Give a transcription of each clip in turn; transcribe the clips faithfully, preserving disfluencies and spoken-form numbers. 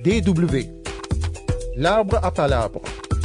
D W. L'arbre à palabres.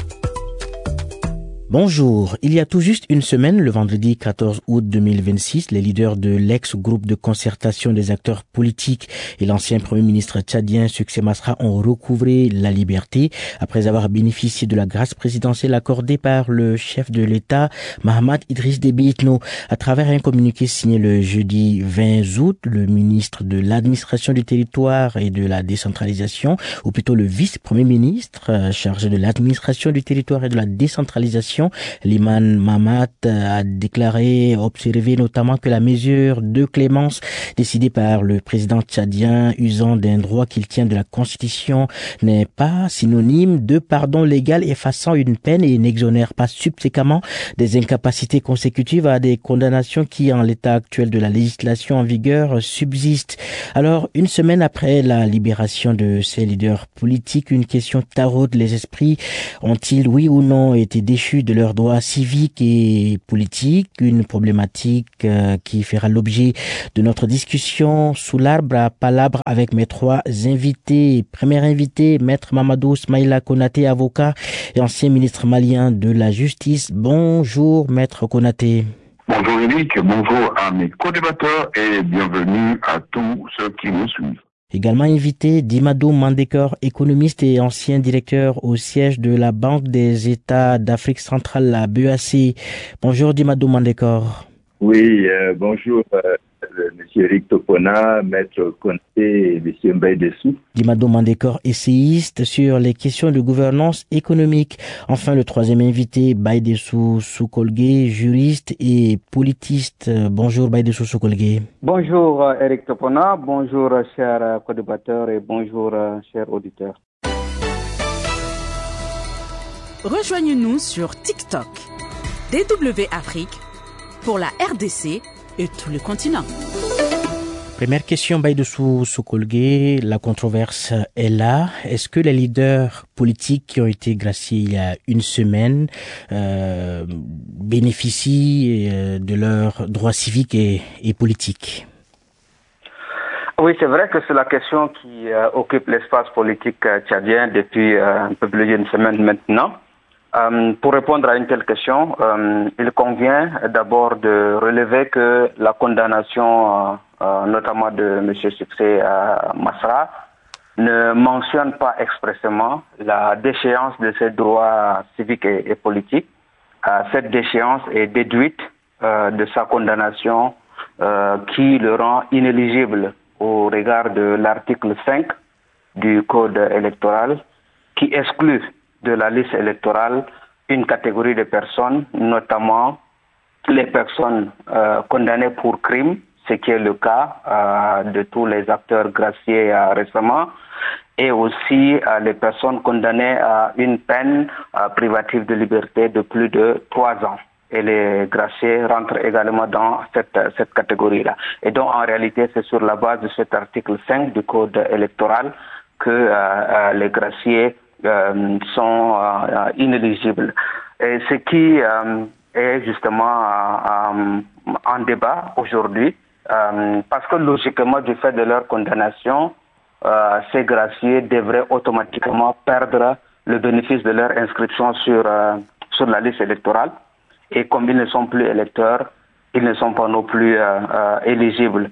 Bonjour. Il y a tout juste une semaine, le vendredi quatorze août deux mille vingt-six, les leaders de l'ex-groupe de concertation des acteurs politiques et l'ancien premier ministre tchadien Succès Masra ont recouvré la liberté après avoir bénéficié de la grâce présidentielle accordée par le chef de l'État, Mahamat Idriss Déby Itno. À travers un communiqué signé le jeudi vingt août, le ministre de l'administration du territoire et de la décentralisation, ou plutôt le vice-premier ministre chargé de l'administration du territoire et de la décentralisation, Liman Mahamat, a déclaré observer notamment que la mesure de clémence décidée par le président tchadien, usant d'un droit qu'il tient de la Constitution, n'est pas synonyme de pardon légal effaçant une peine et n'exonère pas subséquemment des incapacités consécutives à des condamnations qui, en l'état actuel de la législation en vigueur, subsistent. Alors, une semaine après la libération de ces leaders politiques, une question taraude les esprits. Ont-ils, oui ou non, été déchus de leurs droits civiques et politiques? Une problématique euh, qui fera l'objet de notre discussion sous l'arbre à palabres avec mes trois invités. Premier invité, Maître Mamadou Smaïla Konaté, avocat et ancien ministre malien de la Justice. Bonjour, Maître Konaté. Bonjour Eric, bonjour à mes co-débatteurs et bienvenue à tous ceux qui nous suivent. Également invité, Dimadou Mandekor, économiste et ancien directeur au siège de la Banque des États d'Afrique centrale, la B E A C. Bonjour Dimadou Mandekor. Oui, euh, bonjour euh, Monsieur Eric Topona, Maître Konaté et Monsieur Mbaye Dessou. Dimadou Mandekor, essayiste sur les questions de gouvernance économique. Enfin, le troisième invité, Mbaye Dessou Soukolgué, juriste et politiste. Bonjour Mbaye Dessou Soukolgué. Bonjour Eric Topona, bonjour chers co-débatteurs et bonjour chers auditeurs. Rejoignez-nous sur TikTok, D W Afrique, pour la R D C et tout le continent. Première question, Mbaye Dessou Soukolgué, la controverse est là. Est-ce que les leaders politiques qui ont été graciés il y a une semaine euh, bénéficient euh, de leurs droits civiques et, et politiques? Oui, c'est vrai que c'est la question qui euh, occupe l'espace politique euh, tchadien depuis euh, un peu plus d'une semaine maintenant. Euh, pour répondre à une telle question, euh, il convient d'abord de relever que la condamnation, euh, euh, notamment de M. Succès euh, Masra, ne mentionne pas expressément la déchéance de ses droits civiques et, et politiques. Euh, cette déchéance est déduite euh, de sa condamnation euh, qui le rend inéligible au regard de l'article cinq du Code électoral qui exclut de la liste électorale une catégorie de personnes, notamment les personnes euh, condamnées pour crime, ce qui est le cas euh, de tous les acteurs graciés euh, récemment, et aussi euh, les personnes condamnées à une peine euh, privative de liberté de plus de trois ans. Et les graciés rentrent également dans cette, cette catégorie-là. Et donc, en réalité, c'est sur la base de cet article cinq du Code électoral que euh, euh, les graciés Euh, sont euh, inéligibles. Et ce qui euh, est justement euh, en débat aujourd'hui, euh, parce que logiquement, du fait de leur condamnation, euh, ces graciés devraient automatiquement perdre le bénéfice de leur inscription sur, euh, sur la liste électorale. Et comme ils ne sont plus électeurs, ils ne sont pas non plus euh, euh, éligibles.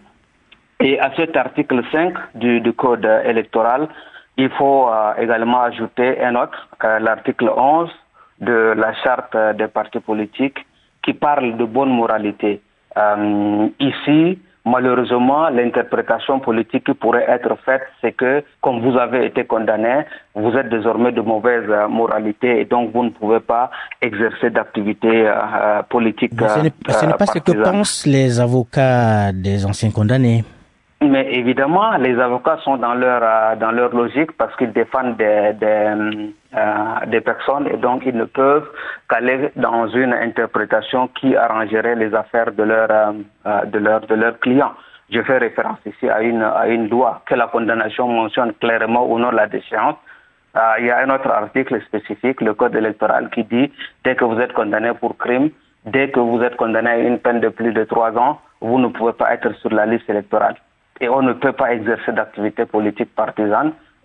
Et à cet article cinq du, du Code électoral, il faut euh, également ajouter un autre, euh, l'article onze de la charte des partis politiques qui parle de bonne moralité. Euh, ici, malheureusement, l'interprétation politique qui pourrait être faite, c'est que comme vous avez été condamné, vous êtes désormais de mauvaise euh, moralité et donc vous ne pouvez pas exercer d'activité euh, politique. Mais ce n'est, euh, ce n'est pas ce que pensent les avocats des anciens condamnés. Mais évidemment, les avocats sont dans leur euh, dans leur logique parce qu'ils défendent des des, euh, des personnes et donc ils ne peuvent qu'aller dans une interprétation qui arrangerait les affaires de leur euh, de leur de leurs clients. Je fais référence ici à une à une loi que la condamnation mentionne clairement au nom de la déchéance. Euh, il y a un autre article spécifique, le Code électoral, qui dit dès que vous êtes condamné pour crime, dès que vous êtes condamné à une peine de plus de trois ans, vous ne pouvez pas être sur la liste électorale. Et on ne peut pas exercer d'activité politique partisane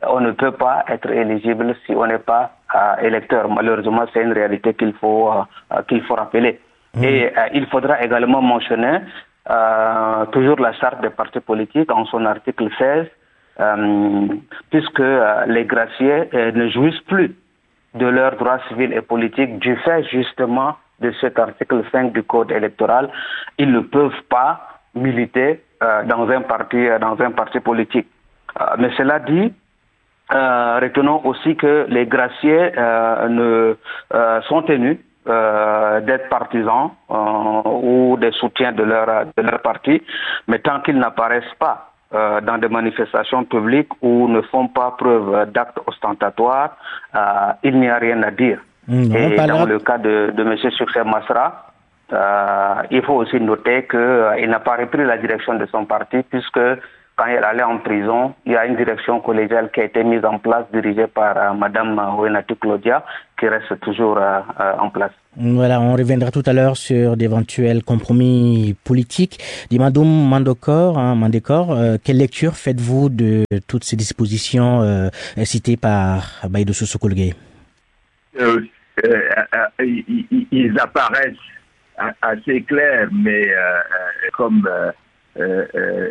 on ne peut pas être éligible si on n'est pas euh, électeur. Malheureusement, c'est une réalité qu'il faut, euh, qu'il faut rappeler. Mmh. Et euh, il faudra également mentionner euh, toujours la charte des partis politiques en son article seize, euh, puisque euh, les graciés euh, ne jouissent plus de leurs droits civils et politiques du fait justement de cet article cinq du Code électoral. Ils ne peuvent pas militer euh, dans un parti, euh, dans un parti politique. Euh, mais cela dit, euh, retenons aussi que les graciés euh, ne euh, sont tenus euh, d'être partisans euh, ou des soutiens de leur de leur parti, mais tant qu'ils n'apparaissent pas euh, dans des manifestations publiques ou ne font pas preuve d'actes ostentatoires, euh, il n'y a rien à dire. Mmh, Et dans le cas de, de M. Succès Masra, euh, il faut aussi noter qu'il euh, n'a pas repris la direction de son parti, puisque quand il allait en prison, il y a une direction collégiale qui a été mise en place, dirigée par euh, Mme Ouénatou Claudia, qui reste toujours euh, euh, en place. Voilà, on reviendra tout à l'heure sur d'éventuels compromis politiques. Dimadoum Mandokor, hein, Mandekor, euh, quelle lecture faites-vous de toutes ces dispositions euh, citées par Baïdossou Sokolgé? euh, euh, euh, ils, ils apparaissent assez clairs, mais euh, euh, comme euh, euh,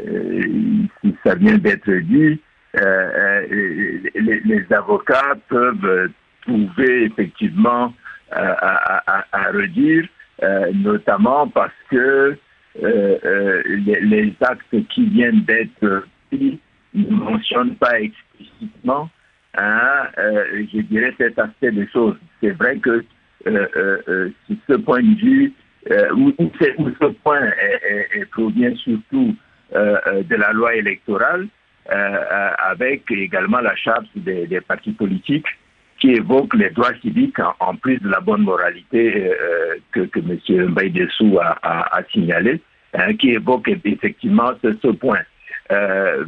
euh, ça vient d'être dit, euh, euh, les, les avocats peuvent trouver effectivement euh, à, à, à redire, euh, notamment parce que euh, euh, les, les actes qui viennent d'être pris ne mentionnent pas explicitement, hein, euh, je dirais, cet aspect des choses. C'est vrai que euh, euh, sur ce point de vue, euh, où, où, où ce point est, est, est, provient surtout euh, de la loi électorale, euh, avec également la charte des, des partis politiques qui évoque les droits civiques en, en plus de la bonne moralité euh, que, que M. Baïdossou a, a, a signalé, hein, qui évoque effectivement ce, ce point. Euh,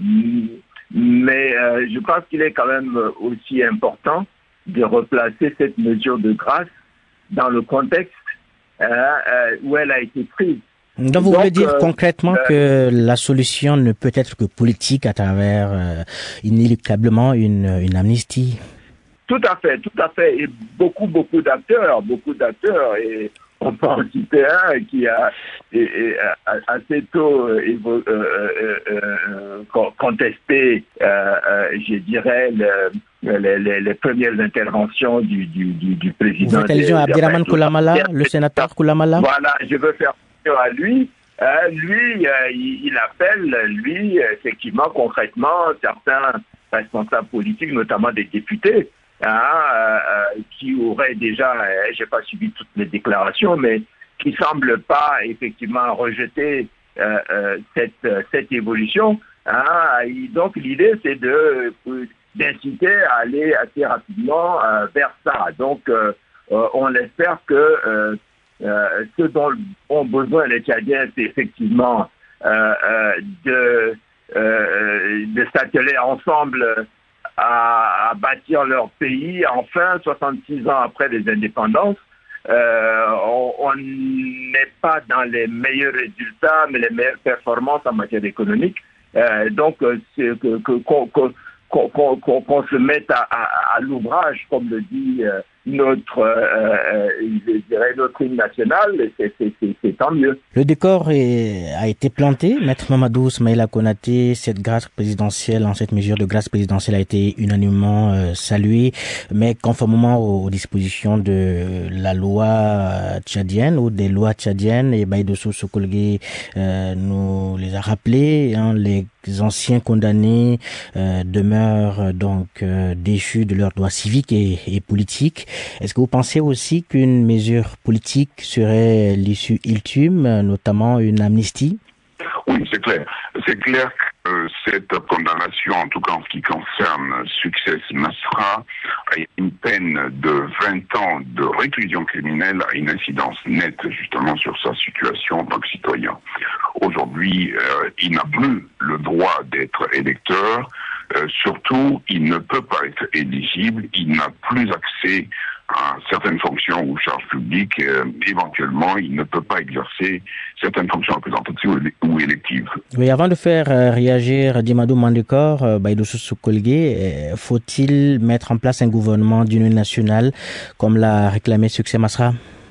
mais euh, je pense qu'il est quand même aussi important de replacer cette mesure de grâce dans le contexte euh, euh, où elle a été prise. Donc vous Donc, voulez dire euh, concrètement euh, que la solution ne peut être que politique à travers euh, inéluctablement une, une amnistie? Tout à fait, tout à fait. Et beaucoup, beaucoup d'acteurs, beaucoup d'acteurs. Et on peut en citer un qui a et, et, assez tôt euh, euh, euh, euh, contesté, euh, euh, je dirais, le, les, les, les premières interventions du, du, du, du président. Vous êtes allusion à Abderrahmane Koulamala, le sénateur Koulamala? Voilà, je veux faire à lui. Euh, lui, euh, il, il appelle, lui, effectivement, concrètement, certains responsables politiques, notamment des députés, hein, euh, qui auraient déjà, euh, je n'ai pas suivi toutes les déclarations, mais qui ne semblent pas, effectivement, rejeter euh, euh, cette, cette évolution. Hein, et donc, l'idée, c'est de, d'inciter à aller assez rapidement euh, vers ça. Donc, euh, euh, on espère que euh, Euh, ce dont ont besoin les Tchadiens, c'est effectivement euh, euh, de, euh, de s'atteler ensemble à, à bâtir leur pays. Enfin, soixante-six ans après les indépendances, euh, on n'est pas dans les meilleurs résultats, mais les meilleures performances en matière économique. Euh, donc, c'est que, que, qu'on, qu'on, qu'on, qu'on se mette à, à, à l'ouvrage, comme le dit euh, notre, euh, je dirais notre hymne national, c'est, c'est, c'est, c'est tant mieux. Le décor est, a été planté. Maître Mamadou Smaïla Konaté, cette grâce présidentielle, en cette mesure de grâce présidentielle a été unanimement euh, saluée, mais conformément aux, aux dispositions de la loi tchadienne ou des lois tchadiennes, et Baïdossou Sokolgé euh, nous les a rappelés, hein, les anciens condamnés euh, demeurent donc euh, déchus de leurs droits civiques et, et politiques. Est-ce que vous pensez aussi qu'une mesure politique serait l'issue ultime, notamment une amnistie? Oui, c'est clair. C'est clair que cette condamnation, en tout cas en ce qui concerne Succès Masra, a une peine de vingt ans de réclusion criminelle, a une incidence nette justement sur sa situation en tant que citoyen. Aujourd'hui, euh, il n'a plus le droit d'être électeur. Euh, surtout, il ne peut pas être éligible. Il n'a plus accès à certaines fonctions ou charges publiques, euh, éventuellement, il ne peut pas exercer certaines fonctions représentatives ou électives. Oui, avant de faire euh, réagir Dimadou Mandekor, euh, Baïdossou Sokolgue, euh, faut-il mettre en place un gouvernement d'union nationale comme l'a réclamé Succès Masra?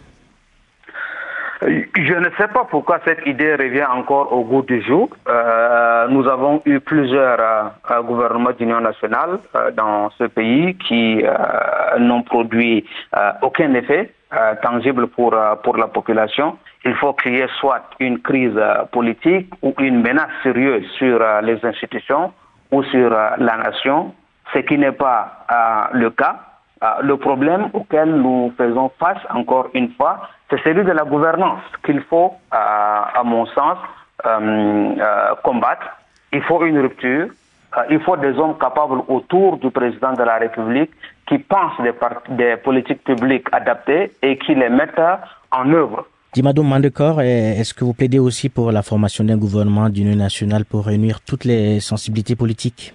Je ne sais pas pourquoi cette idée revient encore au goût du jour. Euh, nous avons eu plusieurs euh, gouvernements d'union nationale euh, dans ce pays qui euh, n'ont produit euh, aucun effet euh, tangible pour, euh, pour la population. Il faut qu'il y ait soit une crise euh, politique ou une menace sérieuse sur euh, les institutions ou sur euh, la nation, ce qui n'est pas euh, le cas. Euh, le problème auquel nous faisons face, encore une fois, c'est celui de la gouvernance qu'il faut, euh, à mon sens, euh, euh, combattre. Il faut une rupture. Euh, il faut des hommes capables autour du président de la République qui pensent des, des politiques publiques adaptées et qui les mettent en œuvre. Dimadou Mandekor, est-ce que vous plaidez aussi pour la formation d'un gouvernement d'union nationale pour réunir toutes les sensibilités politiques?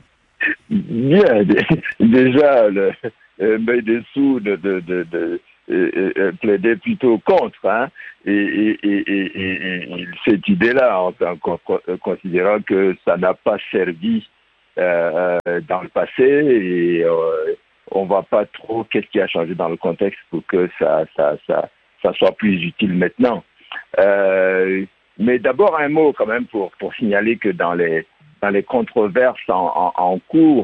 Bien, déjà, le euh, Baïdossou de, de, de, de euh, euh, plaidait plutôt contre, hein, et, et, et, et, et cette idée-là, en, en, en considérant que ça n'a pas servi euh, dans le passé, et euh, on voit pas trop qu'est-ce qui a changé dans le contexte pour que ça, ça, ça, ça soit plus utile maintenant. Euh, mais d'abord un mot quand même pour, pour signaler que dans les, dans les controverses en, en, en cours,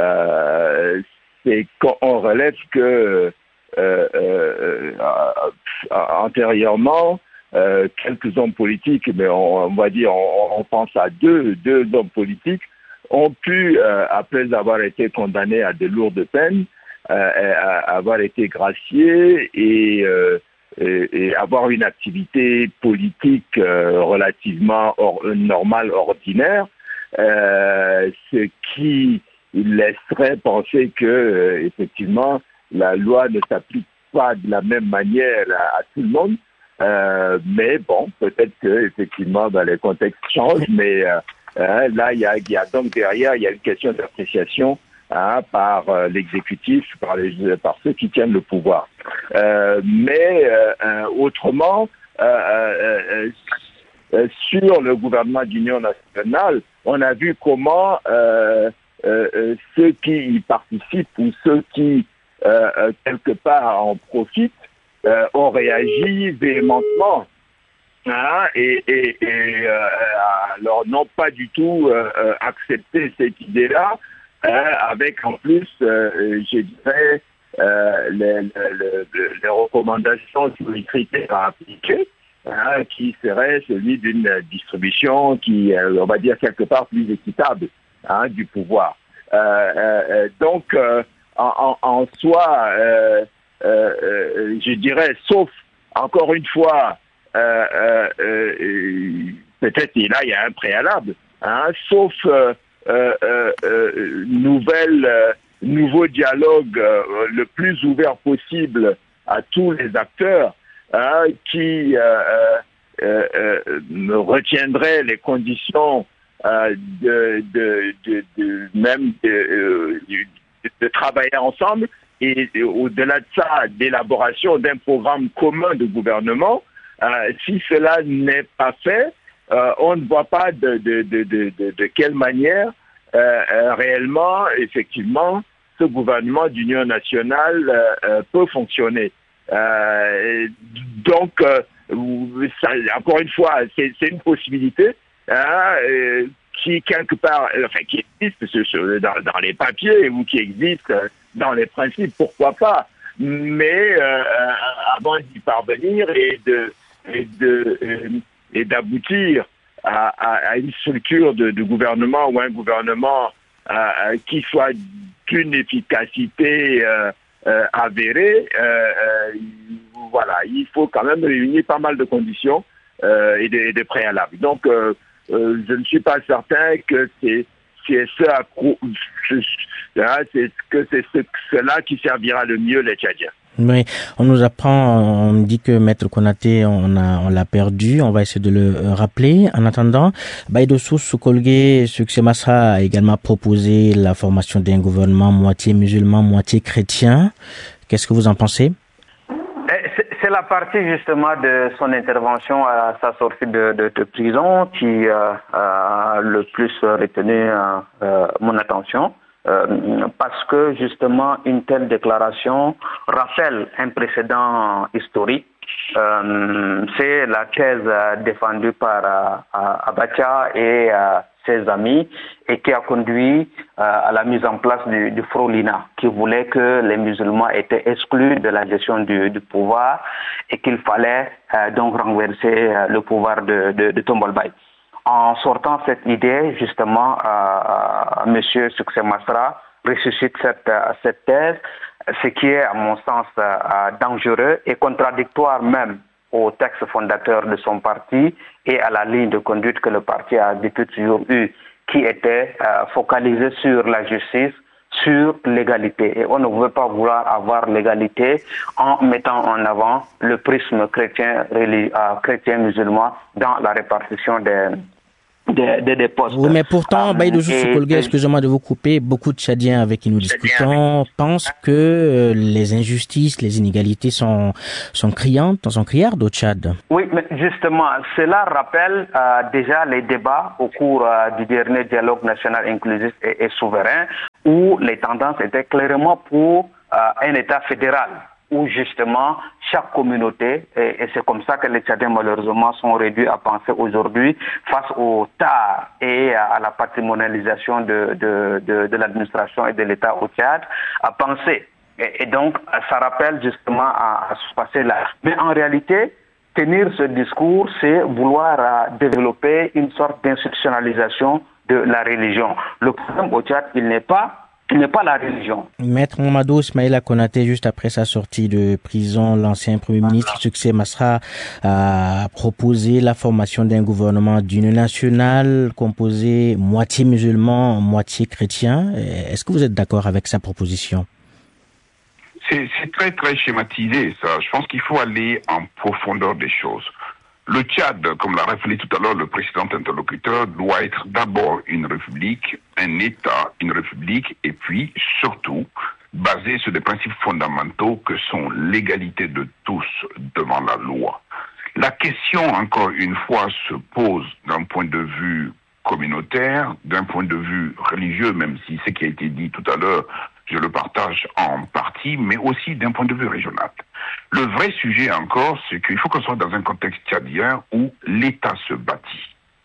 euh, c'est qu'on relève que euh, euh, euh, antérieurement, euh, quelques hommes politiques, mais on, on va dire, on, on pense à deux, deux hommes politiques, ont pu, euh, après avoir été condamnés à de lourdes peines, euh, avoir été graciés et, euh, et, et avoir une activité politique euh, relativement or, normale, ordinaire, euh, ce qui laisserait penser que euh, effectivement la loi ne s'applique pas de la même manière à, à tout le monde. Euh, mais bon, peut-être que effectivement ben, les contextes changent, mais euh, hein, là il y a, y a donc derrière il y a une question d'appréciation hein, par euh, l'exécutif, par, les, par ceux qui tiennent le pouvoir. Euh, mais euh, euh, autrement, euh, euh, euh, sur le gouvernement d'union nationale, on a vu comment euh, euh, ceux qui y participent ou ceux qui euh, euh, quelque part en profitent euh, ont réagi véhémentement. Hein, et, et, et euh, alors n'ont pas du tout euh, euh, accepté cette idée-là, hein, avec en plus, euh, je dirais, euh, les, les, les recommandations sur les critères à appliquer, hein, qui serait celui d'une distribution qui, euh, on va dire, quelque part plus équitable hein, du pouvoir. Euh, euh, donc, euh, en, en, en soi, euh, euh, euh, je dirais, sauf, encore une fois, Euh, euh, euh, peut-être et là il y a un préalable, hein, sauf euh, euh, euh, nouvelle, euh, nouveau dialogue euh, le plus ouvert possible à tous les acteurs hein, qui euh, euh, euh, retiendraient les conditions euh, de, de, de, de même de, euh, de, de travailler ensemble et, et au-delà de ça d'élaboration d'un programme commun de gouvernement. Euh, si cela n'est pas fait, euh, on ne voit pas de, de, de, de, de, de quelle manière euh, euh, réellement, effectivement, ce gouvernement d'union nationale euh, euh, peut fonctionner. Euh, donc, euh, ça, encore une fois, c'est, c'est une possibilité hein, euh, qui quelque part, enfin, qui existe dans, dans les papiers ou qui existe dans les principes, pourquoi pas. Mais euh, avant d'y parvenir et de et de et d'aboutir à, à, à une structure de, de gouvernement ou un gouvernement euh, qui soit d'une efficacité euh, euh, avérée, euh, euh, voilà, il faut quand même réunir pas mal de conditions euh, et des de préalables. Donc, euh, euh, je ne suis pas certain que c'est c'est ce à quoi, c'est que c'est ce, cela qui servira le mieux les Tchadiens. Oui, on nous apprend, on dit que Maître Konaté, on a, on l'a perdu, on va essayer de le rappeler. En attendant, Baïdossou Sokolgue, Succès Masra a également proposé la formation d'un gouvernement moitié musulman, moitié chrétien. Qu'est-ce que vous en pensez? C'est la partie justement de son intervention à sa sortie de, de, de prison qui euh, a le plus retenu euh, euh, mon attention. Euh, parce que justement une telle déclaration rappelle un précédent historique. Euh, c'est la thèse euh, défendue par euh, Abacha et euh, ses amis et qui a conduit euh, à la mise en place du, du Frolina, qui voulait que les musulmans étaient exclus de la gestion du, du pouvoir et qu'il fallait euh, donc renverser euh, le pouvoir de, de, de Tombolbaye. En sortant cette idée, justement, euh, M. Succès Masra ressuscite cette, cette thèse, ce qui est, à mon sens, euh, dangereux et contradictoire même au texte fondateur de son parti et à la ligne de conduite que le parti a depuis toujours eu, qui était euh, focalisée sur la justice, sur l'égalité. Et on ne veut pas vouloir avoir l'égalité en mettant en avant le prisme chrétien, euh, chrétien-musulman dans la répartition des Des, des, des postes. Oui, mais pourtant, euh, Baïdoussou Soukolgue, excusez-moi de vous couper, beaucoup de Tchadiens avec qui nous discutons pensent que euh, les injustices, les inégalités sont, sont criantes, sont criardes au Tchad. Oui, mais justement, cela rappelle euh, déjà les débats au cours euh, du dernier dialogue national inclusif et, et souverain, où les tendances étaient clairement pour euh, un État fédéral, où justement chaque communauté, et, et c'est comme ça que les Tchadiens malheureusement sont réduits à penser aujourd'hui face au tard et à, à la patrimonialisation de, de, de, de l'administration et de l'État au Tchad, à penser. Et, et donc ça rappelle justement à, à se passer là. Mais en réalité, tenir ce discours, c'est vouloir euh, développer une sorte d'institutionnalisation de la religion. Le problème au Tchad, il n'est pas Il n'est pas la religion. Maître Mamadou Ismaïla Konaté, juste après sa sortie de prison, l'ancien Premier ministre Succès Masra a proposé la formation d'un gouvernement d'union nationale composé moitié musulman, moitié chrétien. Est-ce que vous êtes d'accord avec sa proposition? C'est, c'est très très schématisé ça. Je pense qu'il faut aller en profondeur des choses. Le Tchad, comme l'a rappelé tout à l'heure le précédent interlocuteur, doit être d'abord une république, un État, une république, et puis surtout basé sur des principes fondamentaux que sont l'égalité de tous devant la loi. La question, encore une fois, se pose d'un point de vue communautaire, d'un point de vue religieux, même si ce qui a été dit tout à l'heure, je le partage en partie, mais aussi d'un point de vue régional. Le vrai sujet encore, c'est qu'il faut qu'on soit dans un contexte tchadien où l'État se bâtit.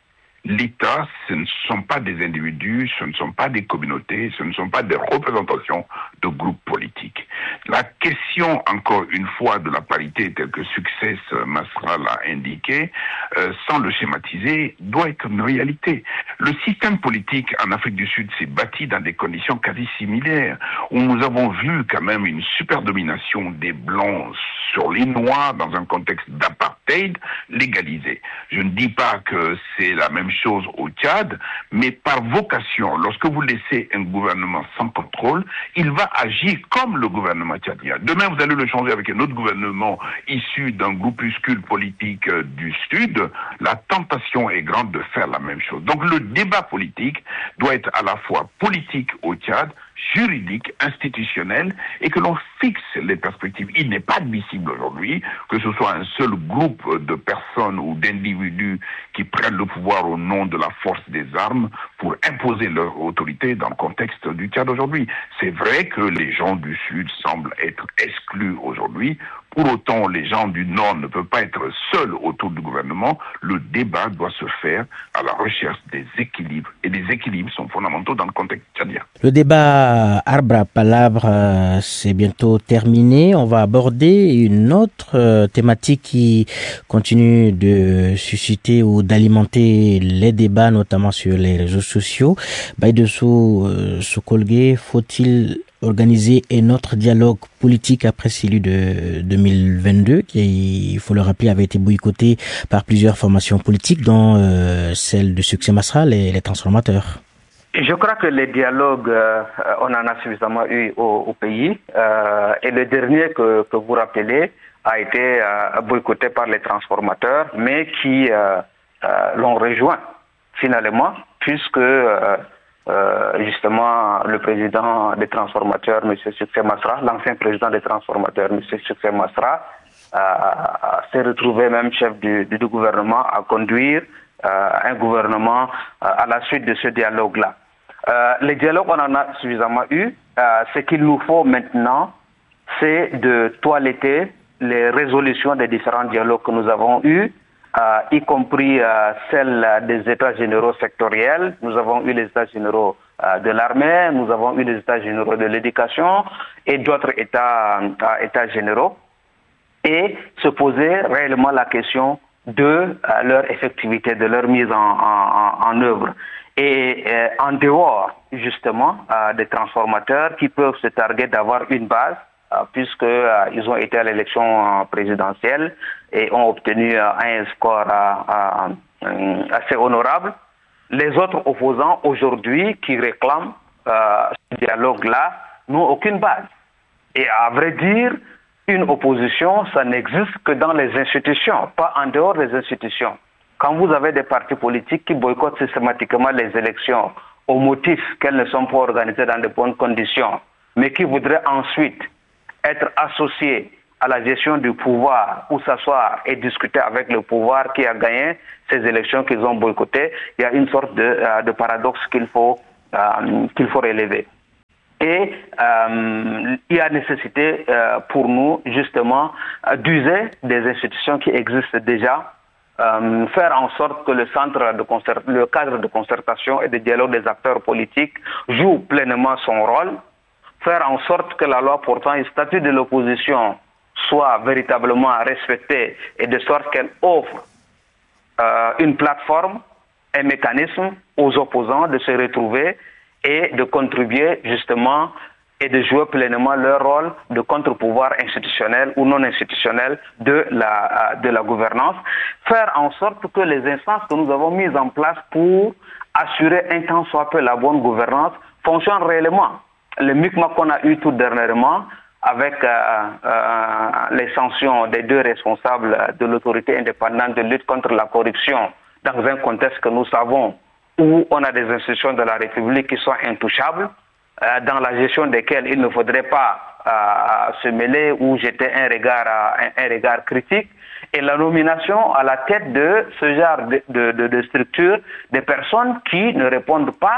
L'État, ce ne sont pas des individus, ce ne sont pas des communautés, ce ne sont pas des représentations de groupes politiques. La question, encore une fois, de la parité telle que Succès Masra l'a indiqué, euh, sans le schématiser, doit être une réalité. Le système politique en Afrique du Sud s'est bâti dans des conditions quasi similaires, où nous avons vu quand même une super domination des Blancs sur les Noirs dans un contexte d'apartheid légalisé. Je ne dis pas que c'est la même chose au Tchad, mais par vocation, lorsque vous laissez un gouvernement sans contrôle, il va agir comme le gouvernement tchadien. Demain, vous allez le changer avec un autre gouvernement issu d'un groupuscule politique euh, du Sud. La tentation est grande de faire la même chose. Donc le débat politique doit être à la fois politique au Tchad, juridique, institutionnel, et que l'on fixe les perspectives. Il n'est pas admissible aujourd'hui que ce soit un seul groupe de personnes ou d'individus qui prennent le pouvoir au nom de la force des armes pour imposer leur autorité dans le contexte du Tchad aujourd'hui. C'est vrai que les gens du Sud semblent être exclus aujourd'hui. Pour autant, les gens du Nord ne peuvent pas être seuls autour du gouvernement. Le débat doit se faire à la recherche des équilibres. Et les équilibres sont fondamentaux dans le contexte tchadien. Le débat arbre à palabre, euh, c'est bientôt terminé. On va aborder une autre euh, thématique qui continue de susciter ou d'alimenter les débats, notamment sur les réseaux sociaux. Baïdoussou euh, Soukolgue, faut-il organiser un autre dialogue politique après celui de deux mille vingt-deux, qui, il faut le rappeler, avait été boycotté par plusieurs formations politiques, dont euh, celle de Succès Masra, les, les transformateurs? Je crois que les dialogues, euh, on en a suffisamment eu au, au pays. Euh, et le dernier que, que vous rappelez a été euh, boycotté par les transformateurs, mais qui euh, euh, l'ont rejoint finalement, puisque euh, euh, justement le président des transformateurs, M. Succès Masra, l'ancien président des transformateurs, M. Succès Masra, euh, s'est retrouvé même chef du, du gouvernement à conduire euh, un gouvernement euh, à la suite de ce dialogue-là. Euh, les dialogues, on en a suffisamment eu. Euh, ce qu'il nous faut maintenant, c'est de toiletter les résolutions des différents dialogues que nous avons eus, euh, y compris euh, celle des États généraux sectoriels. Nous avons eu les États généraux euh, de l'armée, nous avons eu les États généraux de l'éducation et d'autres États, euh, États généraux, et se poser réellement la question de euh, leur effectivité, de leur mise en, en, en œuvre. Et euh, en dehors, justement, euh, des transformateurs qui peuvent se targuer d'avoir une base, euh, puisque euh, ils ont été à l'élection euh, présidentielle et ont obtenu euh, un score euh, euh, assez honorable. Les autres opposants, aujourd'hui, qui réclament euh, ce dialogue-là, n'ont aucune base. Et à vrai dire, une opposition, ça n'existe que dans les institutions, pas en dehors des institutions. Quand vous avez des partis politiques qui boycottent systématiquement les élections au motif qu'elles ne sont pas organisées dans de bonnes conditions, mais qui voudraient ensuite être associés à la gestion du pouvoir ou s'asseoir et discuter avec le pouvoir qui a gagné ces élections qu'ils ont boycottées, il y a une sorte de, euh, de paradoxe qu'il faut, euh, qu'il faut relever. Et euh, il y a nécessité euh, pour nous, justement, euh, d'user des institutions qui existent déjà, Euh, faire en sorte que le centre de concert, le cadre de concertation et de dialogue des acteurs politiques joue pleinement son rôle, faire en sorte que la loi portant le statut de l'opposition soit véritablement respectée et de sorte qu'elle offre euh, une plateforme, un mécanisme aux opposants de se retrouver et de contribuer justement et de jouer pleinement leur rôle de contre-pouvoir institutionnel ou non institutionnel de la, de la gouvernance. Faire en sorte que les instances que nous avons mises en place pour assurer un temps soit peu la bonne gouvernance fonctionnent réellement. Le micmac qu'on a eu tout dernièrement avec euh, euh, les sanctions des deux responsables de l'autorité indépendante de lutte contre la corruption dans un contexte que nous savons où on a des institutions de la République qui sont intouchables, Euh, dans la gestion desquelles il ne faudrait pas euh, se mêler ou jeter un regard, euh, un, un regard critique, et la nomination à la tête de ce genre de, de, de, de structure des personnes qui ne répondent pas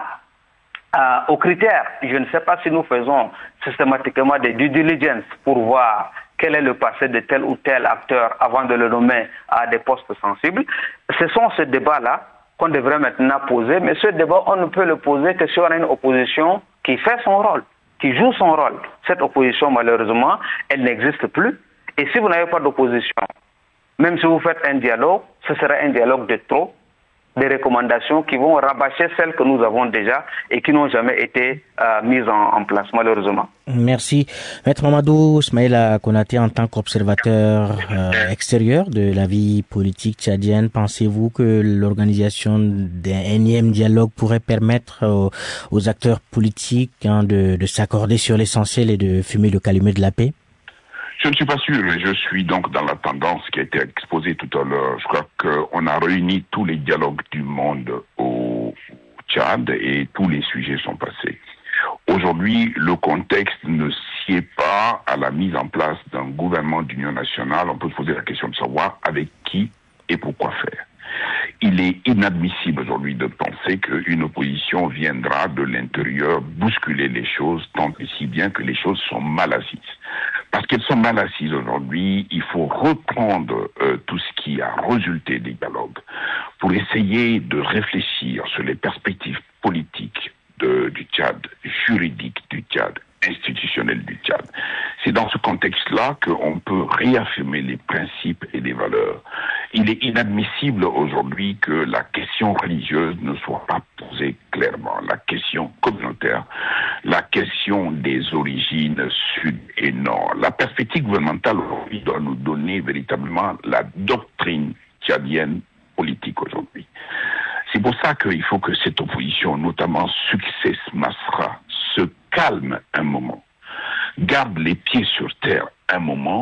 euh, aux critères. Je ne sais pas si nous faisons systématiquement des due diligence pour voir quel est le passé de tel ou tel acteur avant de le nommer à des postes sensibles. Ce sont ces débats-là qu'on devrait maintenant poser, mais ce débat, on ne peut le poser que si on a une opposition qui fait son rôle, qui joue son rôle. Cette opposition, malheureusement, elle n'existe plus. Et si vous n'avez pas d'opposition, même si vous faites un dialogue, ce sera un dialogue de trop, des recommandations qui vont rabâcher celles que nous avons déjà et qui n'ont jamais été euh, mises en, en place, malheureusement. Merci. Maître Mamadou Smaïla Konaté, en tant qu'observateur euh, extérieur de la vie politique tchadienne, pensez-vous que l'organisation d'un énième dialogue pourrait permettre aux, aux acteurs politiques hein, de, de s'accorder sur l'essentiel et de fumer le calumet de la paix? Je ne suis pas sûr, mais je suis donc dans la tendance qui a été exposée tout à l'heure. Je crois qu'on a réuni tous les dialogues du monde au Tchad et tous les sujets sont passés. Aujourd'hui, le contexte ne sied pas à la mise en place d'un gouvernement d'union nationale. On peut se poser la question de savoir avec qui et pourquoi faire. Il est inadmissible aujourd'hui de penser qu'une opposition viendra de l'intérieur bousculer les choses, tant et si bien que les choses sont mal assises. Parce qu'elles sont mal assises aujourd'hui, il faut reprendre euh, tout ce qui a résulté des dialogues pour essayer de réfléchir sur les perspectives politiques de, du Tchad, juridiques du Tchad, institutionnelles du Tchad. C'est dans ce contexte-là qu'on peut réaffirmer les principes et les valeurs. Il est inadmissible aujourd'hui que la question religieuse ne soit pas posée clairement, la question communautaire, la question des origines sud et nord. La perspective gouvernementale aujourd'hui doit nous donner véritablement la doctrine tchadienne politique aujourd'hui. C'est pour ça qu'il faut que cette opposition, notamment Succès Masra, se calme un moment, garde les pieds sur terre un moment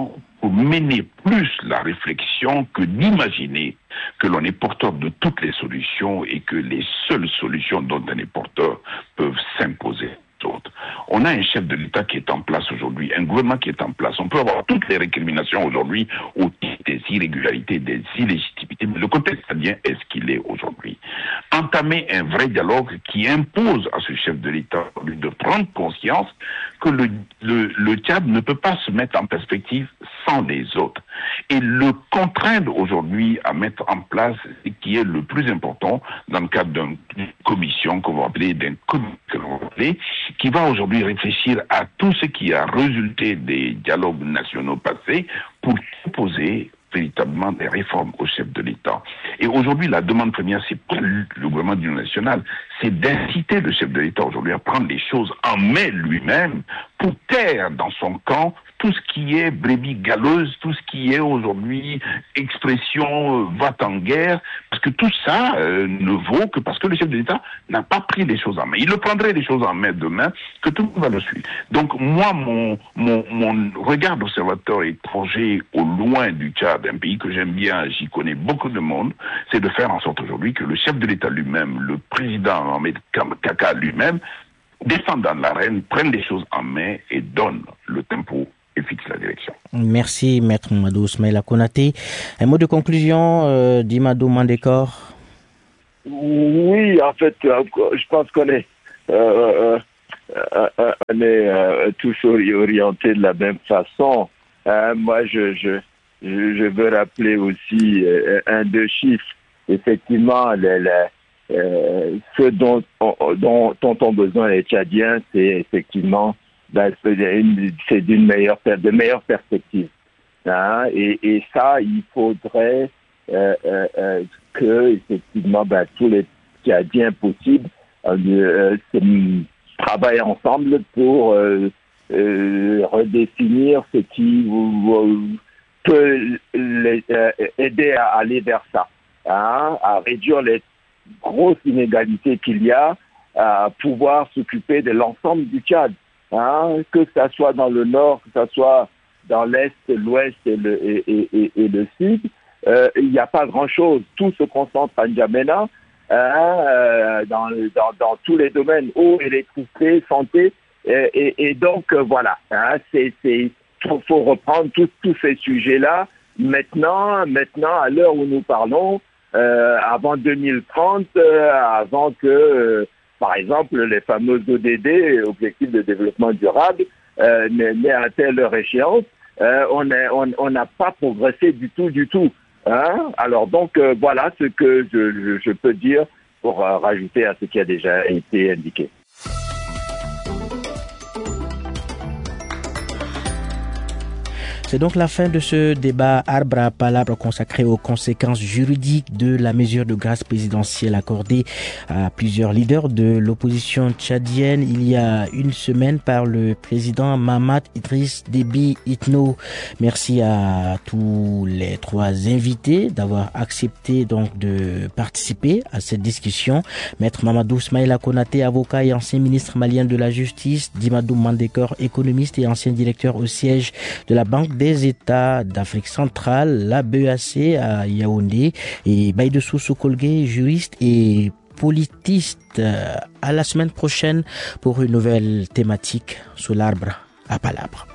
pour mener plus la réflexion que d'imaginer que l'on est porteur de toutes les solutions et que les seules solutions dont on est porteur peuvent s'imposer. On a un chef de l'État qui est en place aujourd'hui, un gouvernement qui est en place. On peut avoir toutes les récriminations aujourd'hui au titre des irrégularités, des illégitimités, mais le contexte tchadien est ce qu'il est aujourd'hui. Entamer un vrai dialogue qui impose à ce chef de l'État de prendre conscience que le, le, le Tchad ne peut pas se mettre en perspective sans les autres. Et le contraindre aujourd'hui à mettre en place ce qui est le plus important dans le cadre d'une commission qu'on va appeler, d'un comité que l'on va appeler, qui va aujourd'hui réfléchir à tout ce qui a résulté des dialogues nationaux passés pour proposer véritablement des réformes au chef de l'État. Et aujourd'hui, la demande première, c'est pas le gouvernement d'union nationale, c'est d'inciter le chef de l'État aujourd'hui à prendre les choses en main lui-même pour taire dans son camp tout ce qui est brebis galeuse, tout ce qui est aujourd'hui expression euh, va-t-en-guerre, parce que tout ça euh, ne vaut que parce que le chef de l'État n'a pas pris les choses en main. Il le prendrait les choses en main demain, que tout le monde va le suivre. Donc moi, mon, mon, mon regard d'observateur étranger au loin du Tchad, un pays que j'aime bien, j'y connais beaucoup de monde, c'est de faire en sorte aujourd'hui que le chef de l'État lui-même, le président Mohamed Kaka lui-même, descendent dans l'arène, prennent les choses en main et donnent le tempo et fixe la direction. Merci, Maître Mamadou Smaïla Konaté. Un mot de conclusion euh, d'Imadou Mandekor. Oui, en fait, je pense qu'on est, euh, euh, euh, on est euh, tous orientés de la même façon. Euh, moi, je, je, je veux rappeler aussi euh, un, deux chiffres. Effectivement, les, les, euh, ce dont, dont, dont ont besoin les Tchadiens, c'est effectivement Ben, c'est d'une meilleure, de meilleures perspectives. Hein? Et, et ça, il faudrait euh, euh, que, effectivement, ben, tous les Tchadiens possibles euh, euh, travaillent ensemble pour euh, euh, redéfinir ce qui euh, peut les, euh, aider à aller vers ça, hein? À réduire les grosses inégalités qu'il y a, à pouvoir s'occuper de l'ensemble du Tchad. Hein, que ça soit dans le nord, que ça soit dans l'est, l'ouest et le, et, et, et, et le sud, euh, il n'y a pas grand-chose. Tout se concentre à N'Djamena, hein, euh, dans, dans, dans tous les domaines, eau, électricité, santé, et, et, et donc euh, voilà. Hein, c'est, c'est, faut, faut reprendre tous tous ces sujets-là maintenant, maintenant à l'heure où nous parlons, euh, avant deux mille trente, euh, avant que euh, par exemple, les fameux O D D, Objectifs de développement durable, euh, n'aient atteint leur échéance, euh, on n'a on, on pas progressé du tout, du tout. Hein? Alors donc, euh, voilà ce que je, je, je peux dire pour euh, rajouter à ce qui a déjà été indiqué. C'est donc la fin de ce débat arbre à palabre consacré aux conséquences juridiques de la mesure de grâce présidentielle accordée à plusieurs leaders de l'opposition tchadienne il y a une semaine par le président Mahamat Idriss Déby Itno. Merci à tous les trois invités d'avoir accepté donc de participer à cette discussion. Maître Mamadou Smaïla Konaté, avocat et ancien ministre malien de la Justice, d'Imadou Mandekor, économiste et ancien directeur au siège de la Banque des États d'Afrique centrale, la B E A C à Yaoundé, et Baïdessou Sokolgue, juriste et politiste. À la semaine prochaine pour une nouvelle thématique sous l'arbre à palabre.